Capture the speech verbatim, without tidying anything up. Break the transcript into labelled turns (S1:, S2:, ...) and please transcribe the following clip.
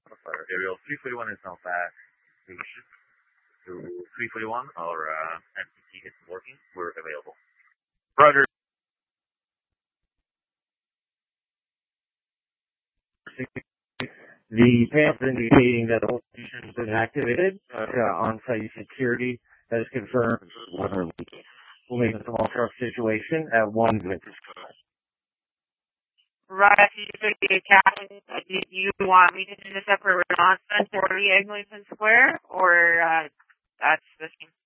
S1: Fire. Aerial three forty-one is now back to to three forty-one. Our uh, M T T is working. We're available.
S2: Roger. The panel is indicating that the whole station has been activated. Uh, on-site security has confirmed water leak. We'll make a small truck situation at one Vintage.
S3: Right, you took the captain. Do you want me to do a separate response then for the Eglinton Square, or uh, that's the same?